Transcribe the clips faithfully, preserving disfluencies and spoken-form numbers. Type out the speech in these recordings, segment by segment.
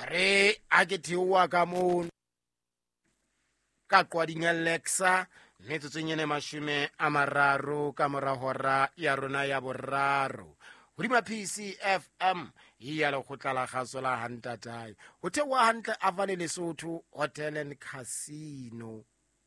re a ke theoa ka mono ka qwading Alexa metsotso nyene mashome a mararo ka mora hora ya rona ya boraro hodima P C F M ya lekgotla la kgaso la Hantatai ho theoa hantle a vale Lesotho Hotel and Casino.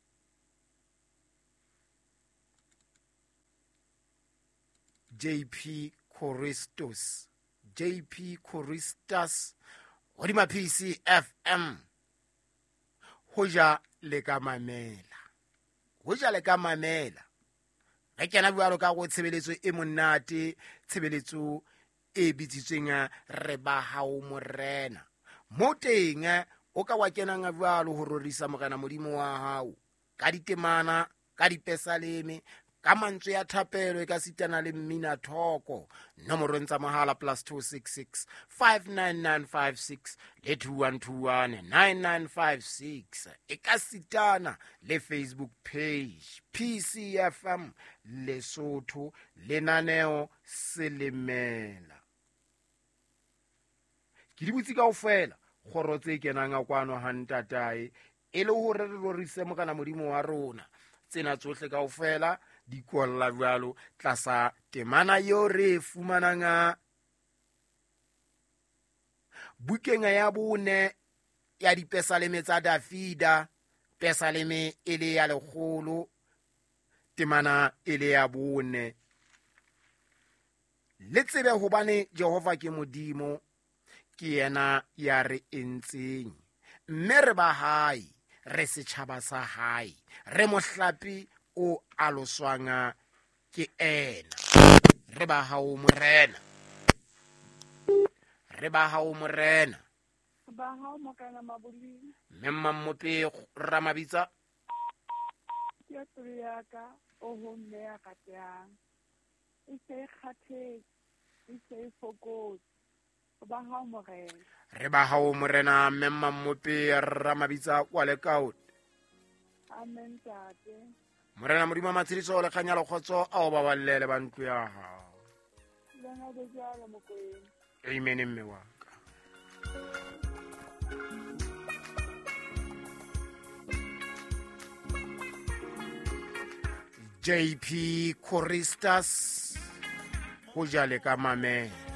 J P Choristos J P Choristas hodima P C F M hoja le ka mamela hoja le ka mamela re kena bualo ka go tshebeletso e monate tshebeletso e bitsitsweng re ba hao morena mo teng o ka wa kena nga bualo ho rorisa morena modimo wa hao ka ditemana ka dipesaleme ka mantswe ya thapelo e ka sitana le mmina thoko nomoro ntsa mahala plus two six six five nine nine five six le two one two one nine nine five six e ka sitana le Facebook page P C F M Lesotho lenaneo selemela ke di butsi kaofela goro tse kenang a kwano Hantatai e le hore re rorise mogana modimo wa rona tsena tsohle kaofela di kolla jwalo tlasa temana yo re fumananga bukeng ya bone ya dipesaleme tsa Dafida pesaleme ele ya lekgolo temana ele ya bone le tsebe hobane Jehova ke modimo ke yena ya re entseng mme re ba hae re setjhaba sa hae re mohlapi o aloswanga ke ena re ba hao morena re ba hao morena ba hao mokana mabuli memma mope ramabitsa ya tsiyaka o honne ya katyang e se khathe e se fokotse ba hao morena re ba hao morena memma mope ramabitsa kwa le kaut amen tate morena modimo matshiriso le khanya le khotso a o baballele ba ntlo ya hao lena be jalo mokweng amen mme wa ka J P Choristas ho jale ka mamela